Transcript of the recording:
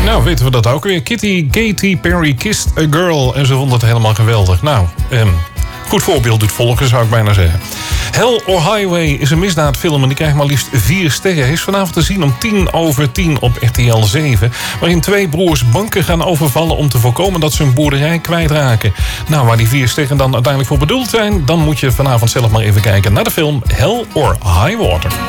Nou, weten we dat ook weer. Katy Perry kissed a girl. En ze vond het helemaal geweldig. Nou, goed voorbeeld doet volgen, zou ik bijna zeggen. Hell or Highway is een misdaadfilm en die krijgt maar liefst 4 sterren. Hij is vanavond te zien om 10:10 op RTL 7. Waarin 2 broers banken gaan overvallen om te voorkomen dat ze hun boerderij kwijtraken. Nou, waar die 4 sterren dan uiteindelijk voor bedoeld zijn, dan moet je vanavond zelf maar even kijken naar de film Hell or High Water.